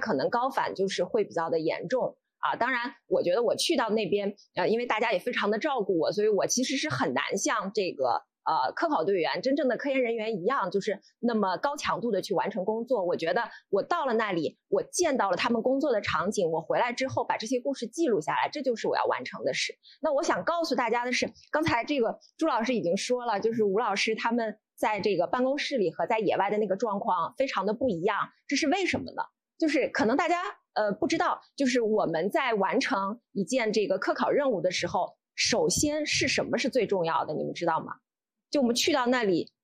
可能高反就是会比较的严重啊。当然，我觉得我去到那边，因为大家也非常的照顾我，所以我其实是很难像这个科考队员、真正的科研人员一样，就是那么高强度的去完成工作。我觉得我到了那里，我见到了他们工作的场景，我回来之后把这些故事记录下来，这就是我要完成的事。那我想告诉大家的是，刚才这个朱老师已经说了，就是吴老师他们在这个办公室里和在野外的那个状况非常的不一样，这是为什么呢？就是可能大家不知道，就是我们在完成一件这个科考任务的时候，首先是什么是最重要的，你们知道吗？就我们去到那里，